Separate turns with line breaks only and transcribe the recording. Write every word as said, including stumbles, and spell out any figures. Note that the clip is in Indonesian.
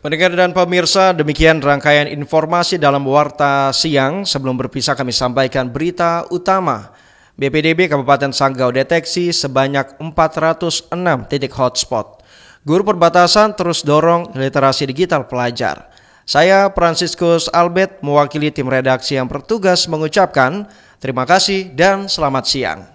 Pendengar dan pemirsa, demikian rangkaian informasi dalam Warta Siang. Sebelum berpisah kami sampaikan berita utama. B P D B Kabupaten Sanggau deteksi sebanyak empat ratus enam titik hotspot. Guru perbatasan terus dorong literasi digital pelajar. Saya Franciscus Albert mewakili tim redaksi yang bertugas mengucapkan terima kasih dan selamat siang.